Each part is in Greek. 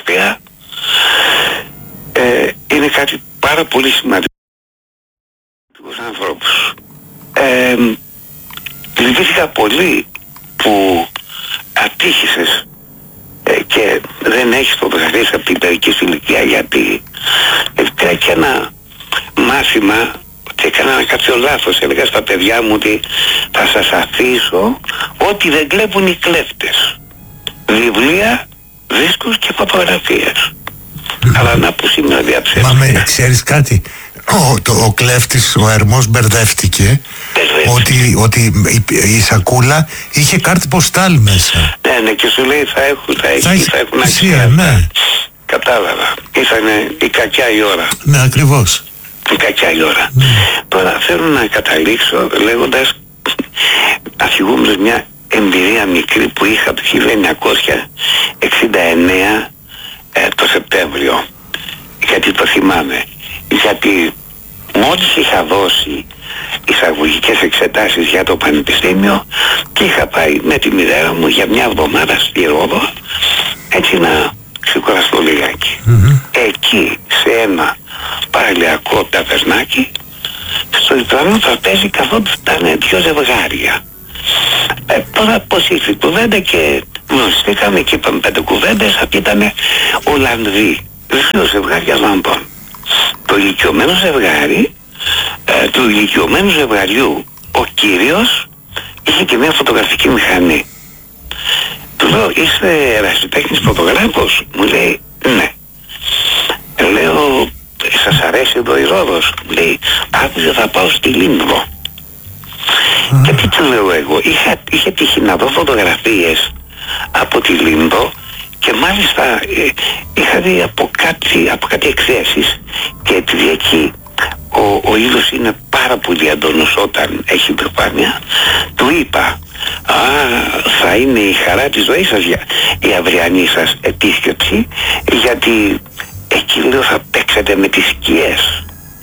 φωτογραφία είναι κάτι πάρα πολύ σημαντικό στους ανθρώπους. Λυπήθηκα πολύ που ατύχησες και δεν έχεις φωτογραφίες από την παιδική σου ηλικία, γιατί πήρα και ένα μάθημα και έκανα ένα κάποιο λάθος. Έλεγα στα παιδιά μου ότι θα σας αφήσω ό,τι δεν κλέβουν οι κλέφτες: βιβλία, δίσκους και φωτογραφίες. Αλλά να που σήμερα διαψεύστηκα. Μα ξέρεις κάτι, ο κλέφτης, ο Ερμός, μπερδεύτηκε ότι η σακούλα είχε κάρτη ποστάλ μέσα. Ναι, και σου λέει θα έχουν αξία, ναι. Κατάλαβα. Ήτανε η κακιά η ώρα. Ναι, ακριβώς. Η κακιά η ώρα. Τώρα θέλω να καταλήξω λέγοντας, αφηγούμενος μια εμπειρία μικρή που είχα το 1969 το Σεπτέμβριο. Γιατί το θυμάμαι. Γιατί μόλις είχα δώσει εισαγωγικές εξετάσεις για το πανεπιστήμιο και είχα πάει με τη μητέρα μου για μια εβδομάδα στη Ρόδο, έτσι να ξεκουραστώ λιγάκι. Εκεί σε ένα παραλιακό ταβερνάκι, στο διπλανό τραπέζι καθόταν δύο ζευγάρια. Τώρα πως ήρθε η κουβέντα και γνωριστήκαμε και είπαμε 5 κουβέντες. Αυτοί ήταν Ολλανδοί, δύο ζευγάρια λαμπών. Το ηλικιωμένο ζευγάρι, του ηλικιωμένου ζευγαριού, ο κύριος είχε και μια φωτογραφική μηχανή. Του λέω, είστε ερασιτέχνης φωτογράφος? Μου λέει, ναι. Λέω, σας αρέσει εδώ η Ρόδος? Μου λέει, άκουσα θα πάω στη Λίμνο. Και τι του λέω εγώ, είχε τύχει να δω φωτογραφίες από τη Λίμνο και μάλιστα είχα δει από κάτι εκθέσεις, και επειδή εκεί ο ήλιος είναι πάρα πολύ έντονος όταν έχει προφάνεια, του είπα, θα είναι η χαρά της ζωής σας η αυριανή σας επίσκεψη, γιατί εκεί λέω θα παίξετε με τις σκιές.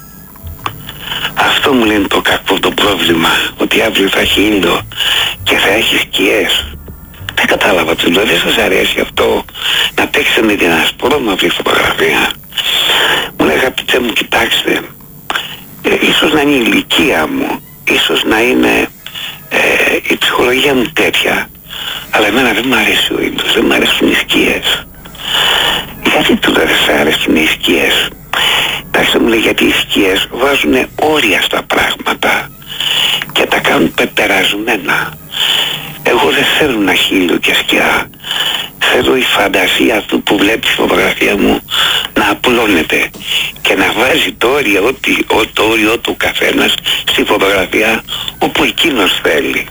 Αυτό μου λένε το κακό το πρόβλημα, ότι αύριο θα έχει ήλιο και θα έχει σκιές. Δεν κατάλαβα, του λέω, δεν σας αρέσει αυτό να παίξετε με την ασπρόμαυρη φωτογραφία? Μου λέει, αγαπητέ μου, κοιτάξτε, ίσως να είναι η ηλικία μου, ίσως να είναι η ψυχολογία μου τέτοια, αλλά εμένα δεν μου αρέσει ο ήλιος, δεν μου αρέσουν οι σκιές. Γιατί του λέω δεν σας αρέσουν οι σκιές? Εντάξει, μου λέει, γιατί οι σκιές βάζουν όρια στα πράγματα και τα κάνουν πεπερασμένα. Εγώ δεν θέλω να χείλω και σκιά. Θέλω η φαντασία αυτού που βλέπει τη φωτογραφία μου να απλώνεται και να βάζει το όριο του καθένας στη φωτογραφία όπου εκείνος θέλει.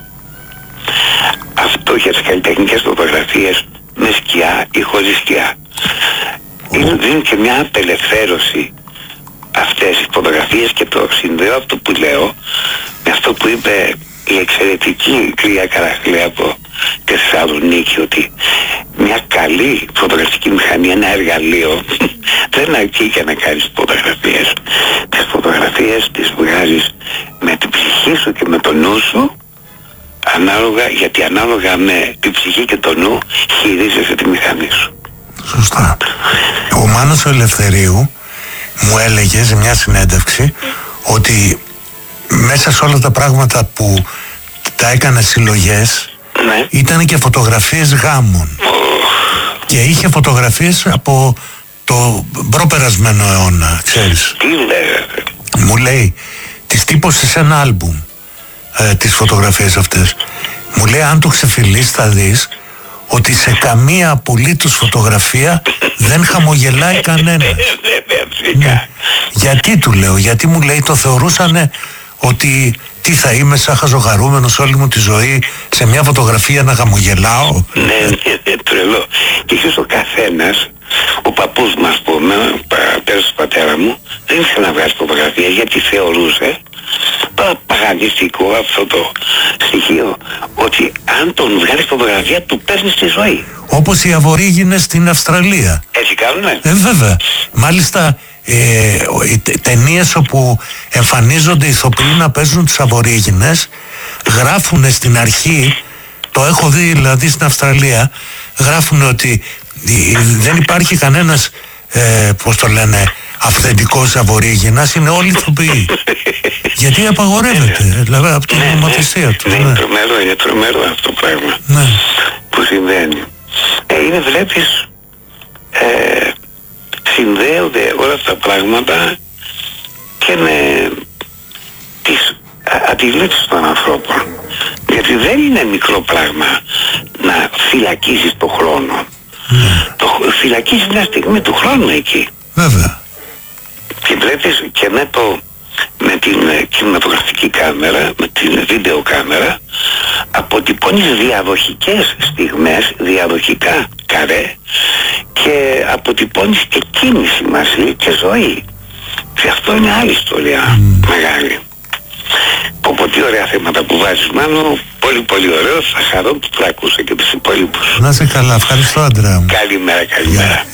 Αυτό για τις καλλιτεχνικές φωτογραφίες με σκιά ή χωρίς σκιά. Δίνει και μια απελευθέρωση αυτές οι φωτογραφίες, και το συνδέω αυτό που λέω με αυτό που είπε η εξαιρετική κυρία Καραχλή από τη Θεσσαλονίκη, ότι μια καλή φωτογραφική μηχανή, ένα εργαλείο, δεν αρκεί για να κάνεις φωτογραφίες. Τις φωτογραφίες τις βγάζεις με την ψυχή σου και με το νου σου, ανάλογα, γιατί ανάλογα με την ψυχή και το νου χειρίζεσαι τη μηχανή σου. Σωστά. Ο Μάνος ο Ελευθερίου μου έλεγε σε μια συνέντευξη ότι μέσα σε όλα τα πράγματα που τα έκανε συλλογές, ναι, ήταν και φωτογραφίες γάμων. Και είχε φωτογραφίες από το προπερασμένο αιώνα, ξέρεις. Τι λέγατε? Μου λέει, τις τύπωσε σε ένα άλμπουμ τις φωτογραφίες αυτές. Μου λέει, αν το ξεφυλίσεις θα δεις ότι σε καμία απολύτως φωτογραφία δεν χαμογελάει κανένα. Ναι. Γιατί του λέω? Γιατί μου λέει το θεωρούσανε ότι τι θα είμαι σαν χαζοχαρούμενος όλη μου τη ζωή σε μια φωτογραφία να χαμογελάω. Ναι, τρελό. Και ίσως ο καθένας, ο παππούς μας πούμε, ο πατέρα μου, δεν ήθελε να βγάζει φωτογραφία γιατί θεωρούσε παγανιστικό αυτό το στοιχείο, ότι αν τον βγάλεις φωτογραφία του παίρνεις τη ζωή. Όπως οι Αβορίγινες στην Αυστραλία. Έτσι κάνουνε? Βέβαια. Μάλιστα οι ταινίες όπου εμφανίζονται ηθοποιοί να παίζουν τις Αβορίγινες, γράφουνε στην αρχή, το έχω δει δηλαδή στην Αυστραλία, γράφουν ότι δεν υπάρχει κανένας, πώς το λένε, αυθεντικός αβορίγενας, είναι όλοι ηθοποιοί. Γιατί απαγορεύεται, δηλαδή από την νομοθεσία του. Είναι τρομερό αυτό το πράγμα που συμβαίνει. Είναι, βλέπεις, συνδέονται όλα αυτά τα πράγματα και με τις αντιλήψεις των ανθρώπων. Γιατί δεν είναι μικρό πράγμα να φυλακίσεις τον χρόνο. Φυλακίσεις μια στιγμή του χρόνου εκεί. Βέβαια. Και βλέπεις και με την κινηματογραφική κάμερα, με την βίντεο κάμερα, αποτυπώνεις διαδοχικές στιγμές, διαδοχικά καρέ, και αποτυπώνεις και κίνηση μαζί και ζωή. Και αυτό είναι άλλη ιστορία μεγάλη. Πω τι ωραία θέματα που βάζεις, Μάνο. Πολύ πολύ ωραίο. Θα χαρώ που το άκουσα και τους υπόλοιπους. Να είσαι καλά. Ευχαριστώ, Αντρέα μου. Καλημέρα.